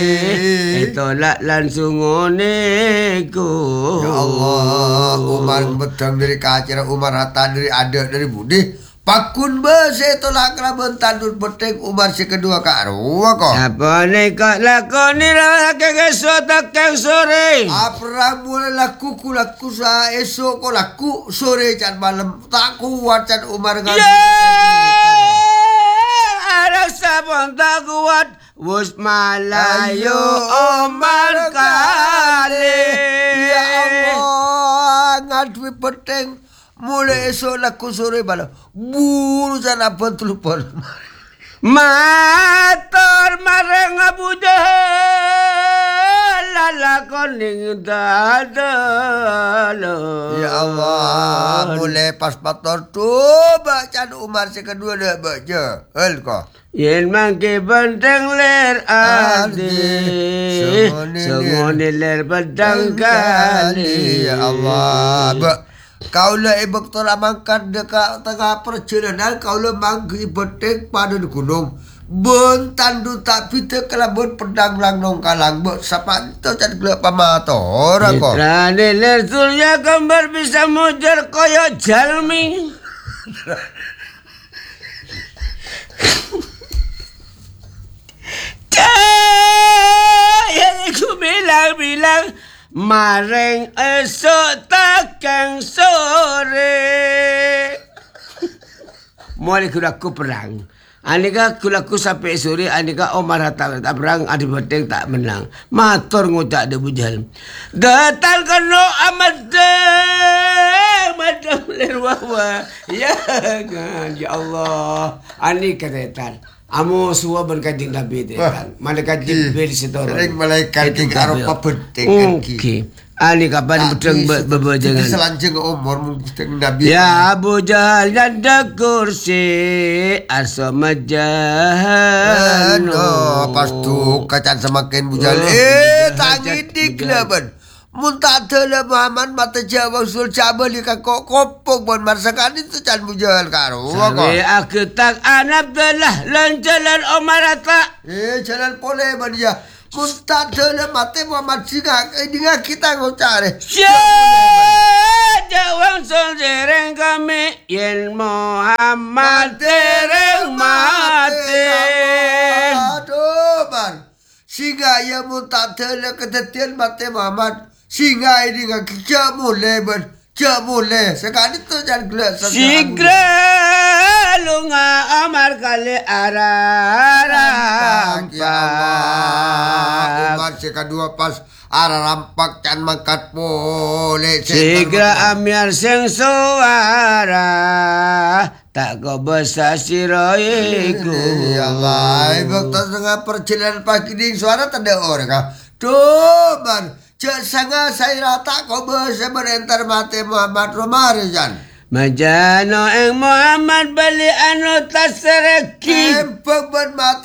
tolak langsung ngoneku. Ya Allah, Umar betang dari kacara, Umar hatan dari adik dari budi. Pakun bese tolak keraban tandut beteng Umar si kedua ka arwah kok. Apa ni kau lakoni lah kegesok tak sore. Apa mulai laku sa esok ko laku sore can malam tak kuat can Umar ngan. Ada sabon tak kuat. Wus Malayu Umar kali. Ya Allah, ngadwi beteng. Mulai esok laku sore bala buru sana apa telepon. Matur marang Abu Jahal lalakon ning dadalo. Ya Allah, mulai pas pator tu bacaan Umar si kedua dah baca. Hel ko. Yen mangke benteng ler adi. Sengone ler pedang kali. Ya Allah. Kaulah ibak telah mangkat dekat tengah perjalanan. Kaulah manggi betek pada di gunung. Bentandu tak pita kelabut pedang langnong kalang. Siapa itu cari gelap pamata orang kok. Mitra nilir surya kembar bisa mujar koyok jalmi. Yang aku bilang maring esok takang sore. Mulai kulaku perang. Anika kulaku sampai sore. Anika Omar tak perang. Adi beteng tak menang. Matur ngucak ada bujal. Datal kena amat deng. Madam lerwawa. Ya Allah. Anika tetan. Amo suwa berkajing Nabi tetan. Malaikat Jibril setorong. Sering malaikat king aropa beteng Okey. Ali kapan beteng bebejangan. Selanjang umur beteng Nabi. Ya Abu Jahal ada kursi asa majahan. Pas tu kacan semakin bujal. Tangi diklaban. Muntah telah Muhammad mata Jawa sul cabal ikan kok kopok bon marsakan itu can bujal karo. Sampai aku tak anap telah lanjalan Omar Atta. Jalan pole ban dia. Muntah telah mata Muhammad singa dengan kita ngocare. Jawang sol sereng kami yen Muhammad tereng mati. Aduh ban. Singa ya muntah telah kedetian mata Muhammad. Singa ini dengan kerja mulai sekarang itu jangan gelap Sigra lunga Omar kali rampak. Umar seka dua pas arah rampak can mangkat boleh. Sigra amyar sing suara tak kau besar siroiku. Ya Allah, ibu tak tengah perjalanan pagi ini suara tak ada orang. Tuh man. Sanga saya rata kau bisa berentar mati Muhammad Romarijan. Majano eng Muhammad bali anu tasreki. Empok bermati.